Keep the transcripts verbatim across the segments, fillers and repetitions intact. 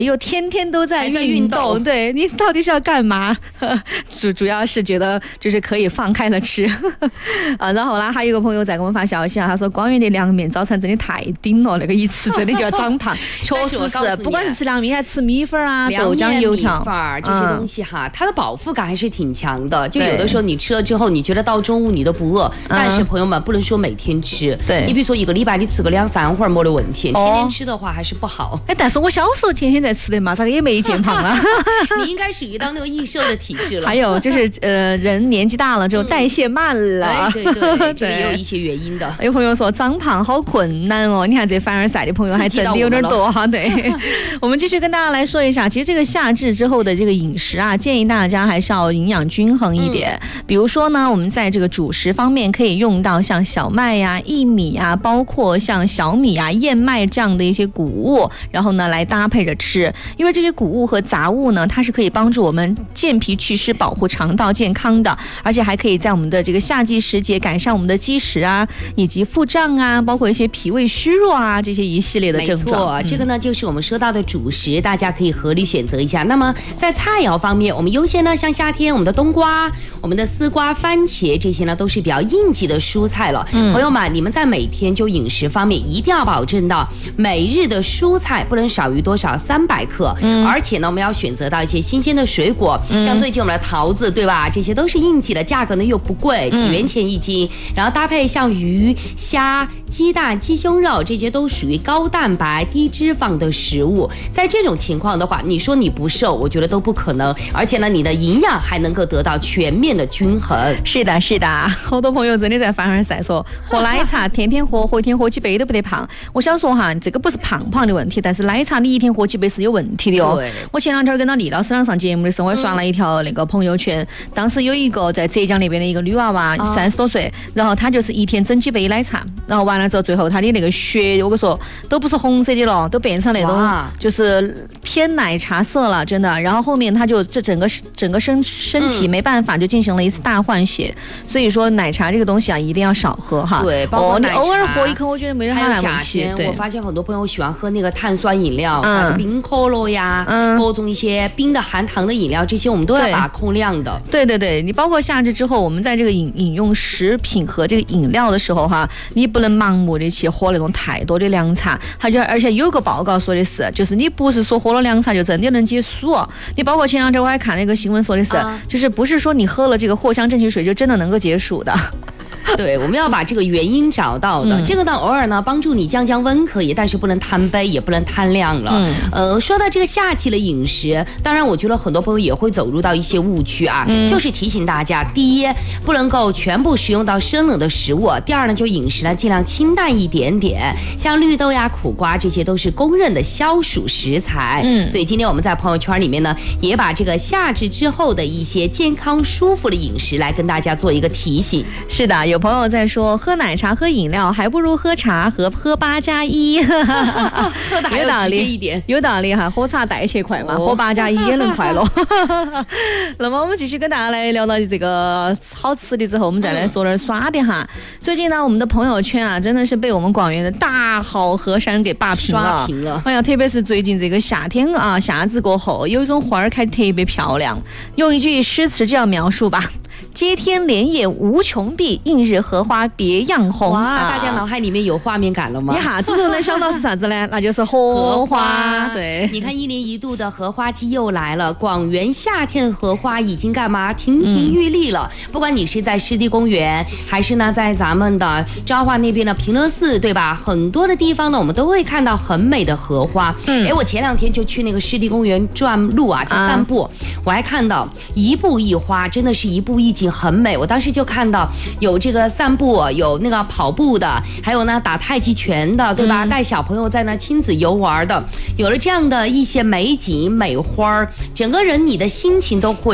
又天天都在运动，对你到底是要干嘛？主主要是觉得就是可以放开了吃啊。然后呢，还有一个朋友在给我们发消息啊，他说光源的凉面早餐真的太顶了，那个一吃真的就要长胖。确实是，不管是吃凉面还是吃米粉啊、豆浆、油条这些东西哈，它的饱腹感还是挺强的。就有的时候你吃了之后，你觉得到中午你都不饿，但是朋友们不能说每天吃。对，你比如说一个礼拜你吃个两三会儿没得问题，天天吃的话还是不好。 哎，但是我小时候天天在吃的嘛，咋个也没减胖啊？ 你应该属于到那个易瘦的体质了。 还有就是呃，人年纪大了之后代谢慢了， 哎，对对，这也有一些原因的。 有朋友说长胖好困难哦，你看这凡尔赛的朋友还真的有点多哈。对，我们继续跟大家来说一下，其实这个夏至之后的这个饮食啊，建议大家还是要营养均衡一点。嗯、比如说呢，我们在这个主食方面可以用到像小麦呀、薏米啊，包括像小米啊、燕麦这样的一些谷物，然后呢来搭配着吃。因为这些谷物和杂物呢，它是可以帮助我们健脾祛湿、保护肠道健康的，而且还可以在我们的这个夏季时节改善我们的积食啊，以及腹胀啊，包括一些脾胃虚弱啊这些一系列的症状。 没错，这个呢就是我们说到的主食，大家可以合理选择一下。那么在菜肴方面，我们优先呢，像夏天我们的冬瓜、我们的丝瓜、番茄这些呢，都是比较应季的蔬菜了。嗯、朋友们，你们在每天就饮食方面一定要保证到每日的蔬菜不能少于多少三百克，嗯、而且呢，我们要选择到一些新鲜的水果，嗯、像最近我们的桃子，对吧？这些都是应季的，价格呢又不贵，几元钱一斤。嗯、然后搭配像鱼、虾、鸡蛋、鸡胸肉，这些都属于高蛋白、低脂肪的食物。在这种情况的话，你说你不瘦，我觉得都不可能。而且呢，你的营养还能够得到全面的均衡。 是的，是的，好多朋友真的在凡尔赛说，喝奶茶天天喝，喝一天喝几杯都不得胖。我想说哈，这个不是胖胖的问题，但是奶茶你一天喝几杯是有问题的哦。我前两天跟到李老师上节目的时候，我刷了一条那个朋友圈，嗯、当时有一个在浙江那边的一个女娃娃，三十多岁，然后她就是一天整几杯奶茶，然后完了之后，最后她的那个血，我跟你说都不是红色的了，都变成那种就是偏奶茶色了，真的。然后后面她就这整个整个身身体没办法，就进行了一次大换血。所以说奶茶这个东西啊，一定要少喝哈。 对，包括奶茶、 哦、你偶尔喝一口，我觉得没人还有夏天，我发现很多朋友喜欢喝那个碳酸饮料，啥子冰可乐呀，嗯，各种一些冰的含糖的饮料，这些我们都要把控量的。 对对对，你包括夏至之后，我们在这个饮饮用食品和这个饮料的时候哈，你不能盲目的去喝那种太多的凉茶。它就而且有个报告说的是，就是你不是说喝了凉茶就真的能解暑。你包括前两天我还看了一个新闻说的是，啊、就是不是说你喝了这个藿香正气水就真的能够解暑的。 对，我们要把这个原因找到的。嗯、这个呢，偶尔呢帮助你降降温可以，但是不能贪杯，也不能贪量了。嗯、呃，说到这个夏季的饮食，当然我觉得很多朋友也会走入到一些误区啊，嗯、就是提醒大家：第一，不能够全部食用到生冷的食物；第二呢，就饮食呢尽量清淡一点点，像绿豆呀、苦瓜这些都是公认的消暑食材。嗯，所以今天我们在朋友圈里面呢，也把这个夏至之后的一些健康舒服的饮食来跟大家做一个提醒。 是的，有朋友在说，喝奶茶喝饮料还不如喝茶和喝八加一， 喝的还有道理一点， 有道理哈，喝茶代谢快嘛，哦、喝八加一也能快乐。那么我们继续跟大家来聊到这个好吃的之后，我们再来说点耍的哈。嗯、最近呢，我们的朋友圈啊，真的是被我们广元的大好河山给霸屏了。 刷屏了。 哎呀，特别是最近这个夏天啊，夏至过后，有一种花儿开得特别漂亮，用一句诗词这样描述吧。接天莲叶无穷碧，映日荷花别样红。 哇，大家脑海里面有画面感了吗？ 一下子就能想到是啥子呢？那就是荷花。对， 你看一年一度的荷花季又来了，广元夏天的荷花已经干嘛？亭亭玉立了。嗯、不管你是在湿地公园，还是呢在咱们的昭化那边的平乐寺，对吧？很多的地方呢，我们都会看到很美的荷花。嗯，哎，我前两天就去那个湿地公园转路啊，就散步，啊、我还看到一步一花，真的是一步一景。很美，我当时就看到有这个散步，有那个跑步的，还有呢打太极拳的，对吧？嗯、带小朋友在那亲子游玩的，有了这样的一些美景美花，整个人你的心情都会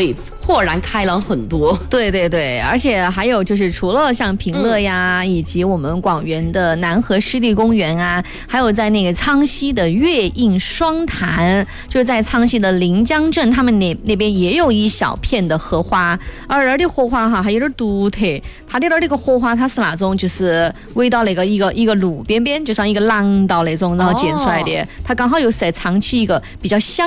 豁然开朗很多。 对对对，而且还有就是除了像平乐呀，嗯、以及我们广元的南河湿地公园啊，还有在那个苍溪的月映双潭，就是在苍溪的临江镇，他们那那边也有一小片的荷花，而那儿的荷花哈还有点独特，它的那儿那个荷花它是那种就是围到那个一个一个路边边，就像一个廊道那种，然后建出来的，哦、它刚好又是在苍溪一个比较乡